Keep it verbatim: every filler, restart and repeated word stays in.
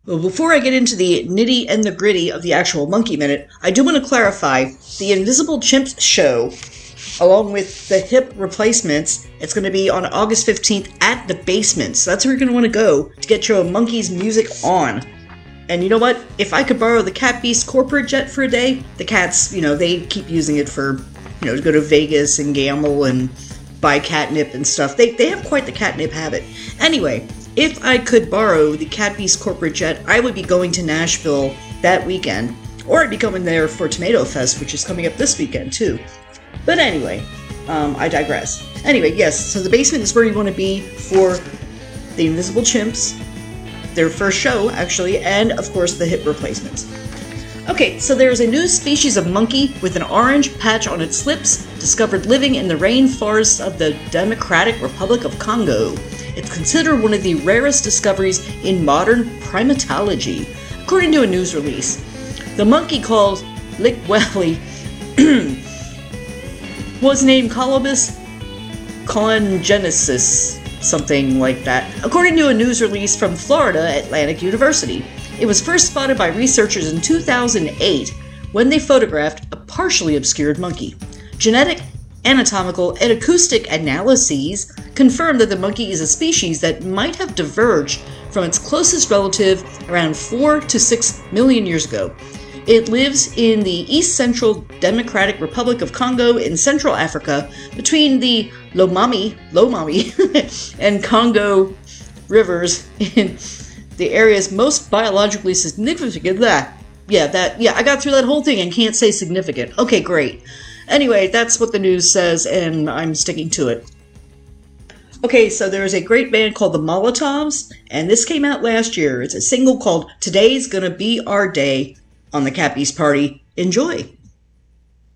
Well, before I get into the nitty and the gritty of the actual Monkey Minute, I do want to clarify the Invisible Chimps show, along with the hip replacements. It's going to be on August fifteenth at the Basement. So that's where you're going to want to go to get your Monkeys music on. And you know what? If I could borrow the Cat Beast corporate jet for a day, the cats, you know, they keep using it for, you know, to go to Vegas and gamble and buy catnip and stuff. They, they have quite the catnip habit. Anyway, if I could borrow the Cat Beast corporate jet, I would be going to Nashville that weekend. Or I'd be going there for Tomato Fest, which is coming up this weekend, too. But anyway, um, I digress. Anyway, yes, so the Basement is where you want to be for the Invisible Chimps, their first show, actually, and, of course, the hip replacements. Okay, so there's a new species of monkey with an orange patch on its lips, discovered living in the rainforests of the Democratic Republic of Congo. It's considered one of the rarest discoveries in modern primatology, according to a news release. The monkey called Likweli was named Colobus congensis, something like that, according to a news release from Florida Atlantic University. It was first spotted by researchers in two thousand eight when they photographed a partially obscured monkey. Genetic, anatomical, and acoustic analyses confirmed that the monkey is a species that might have diverged from its closest relative around four to six million years ago. It lives in the East Central Democratic Republic of Congo in Central Africa between the Lomami, Lomami and Congo rivers in the area's most biologically significant. That, yeah, that, yeah, I got through that whole thing and can't say significant. Okay, great. Anyway, that's what the news says, and I'm sticking to it. Okay, so there's a great band called the Molotovs, and this came out last year. It's a single called Today's Gonna Be Our Day on the Cat Beast Party. Enjoy!